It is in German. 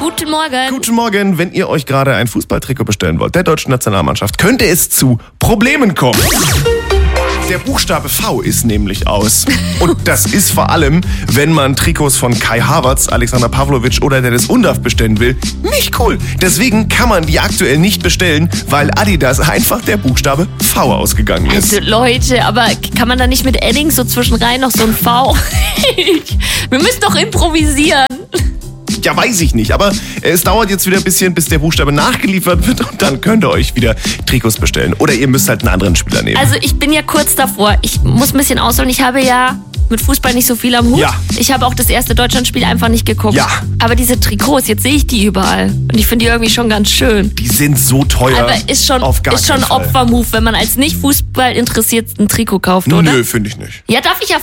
Guten Morgen. Guten Morgen, wenn ihr euch gerade ein Fußballtrikot bestellen wollt, der deutschen Nationalmannschaft, könnte es zu Problemen kommen. Der Buchstabe V ist nämlich aus. Und das ist vor allem, wenn man Trikots von Kai Havertz, Alexander Pavlovic oder Dennis Undaff bestellen will, nicht cool. Deswegen kann man die aktuell nicht bestellen, weil Adidas einfach der Buchstabe V ausgegangen ist. Also Leute, aber kann man da nicht mit Edding so zwischenrein noch so ein V? Wir müssen doch improvisieren. Ja, weiß ich nicht, aber es dauert jetzt wieder ein bisschen, bis der Buchstabe nachgeliefert wird und dann könnt ihr euch wieder Trikots bestellen. Oder ihr müsst halt einen anderen Spieler nehmen. Also ich bin ja kurz davor. Ich muss ein bisschen ausholen. Ich habe ja mit Fußball nicht so viel am Hut. Ja. Ich habe auch das erste Deutschlandspiel einfach nicht geguckt. Ja. Aber diese Trikots, jetzt sehe ich die überall. Und ich finde die irgendwie schon ganz schön. Die sind so teuer. Aber ist schon ein Opfermove, wenn man als nicht Fußball interessiert ein Trikot kauft, oder? Nö, finde ich nicht. Ja, darf ich ja